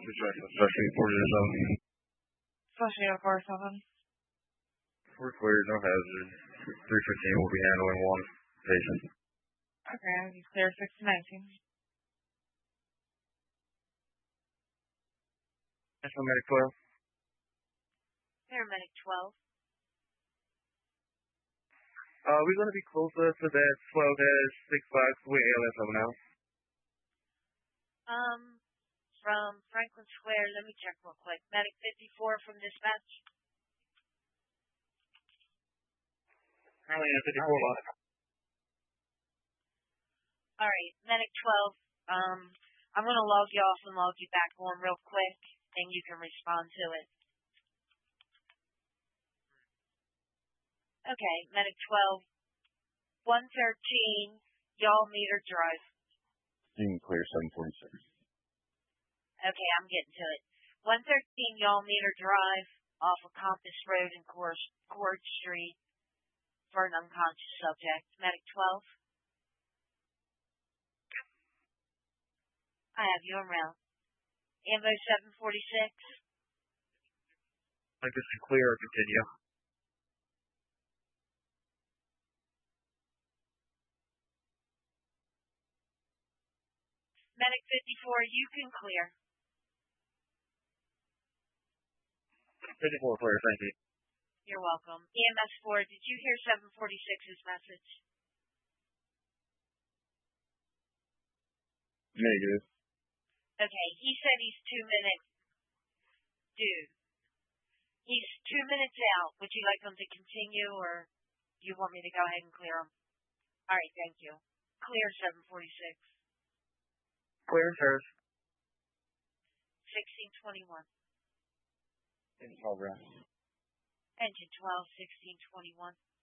especially 407. Especially at 407. We're clear, no hazard. 315 will be handling one patient. Okay, I'll be clear 6 to 19. Paramedic 12. Paramedic 12. We're going to be closer to that 12-65 with ALS over now. From Franklin Square, let me check real quick. Medic 54 from dispatch. Currently at 54 lot. All right, Medic 12. I'm going to log you off and log you back on real quick, and you can respond to it. Okay, Medic 12. 113, y'all meter drive. You can clear 746. Okay, I'm getting to it. 113 y'all meter drive off of Compass Road and Cord Street for an unconscious subject. Medic 12. I have you around. Ambo 746. I guess you clear or continue. Medic 54, you can clear. 54 clear, thank you. You're welcome. EMS 4, did you hear 746's message? Negative. Okay, he said he's 2 minutes due. He's 2 minutes out. Would you like him to continue, or you want me to go ahead and clear him? All right, thank you. Clear 746. Clear, sirs. 1621. In progress. Engine 12, 1621.